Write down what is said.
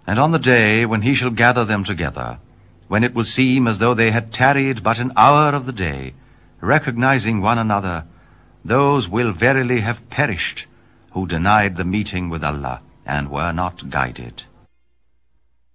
And on the day when he shall gather them together, when it will seem as though they had tarried but an hour of the day, recognizing one another, those will verily have perished who denied the meeting with Allah and were not guided.